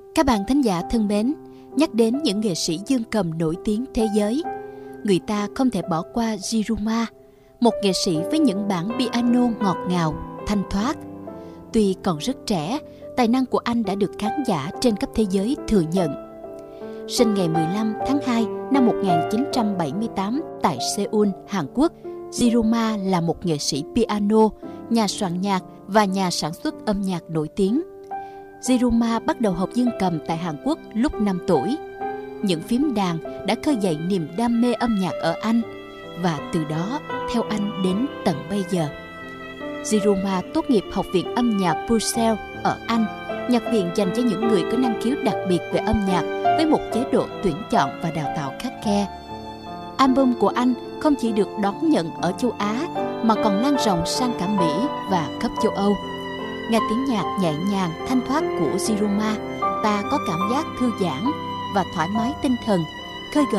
Các bạn thính giả thân mến, nhắc đến những nghệ sĩ dương cầm nổi tiếng thế giới, người ta không thể bỏ qua Yiruma, một nghệ sĩ với những bản piano ngọt ngào, thanh thoát. Tuy còn rất trẻ, tài năng của anh đã được khán giả trên khắp thế giới thừa nhận. Sinh ngày 15 tháng 2 năm 1978 tại Seoul, Hàn Quốc, Yiruma là một nghệ sĩ piano, nhà soạn nhạc và nhà sản xuất âm nhạc nổi tiếng. Yiruma bắt đầu học dương cầm tại Hàn Quốc lúc 5 tuổi. Những phím đàn đã khơi dậy niềm đam mê âm nhạc ở anh, và từ đó theo anh đến tận bây giờ. Yiruma tốt nghiệp Học viện âm nhạc Brussels ở Anh, nhạc viện dành cho những người có năng khiếu đặc biệt về âm nhạc với một chế độ tuyển chọn và đào tạo khắt khe. Album của anh không chỉ được đón nhận ở châu Á mà còn lan rộng sang cả Mỹ và khắp châu Âu. Nghe tiếng nhạc nhẹ nhàng, thanh thoát của Yiruma, ta có cảm giác thư giãn và thoải mái tinh thần, khơi gợi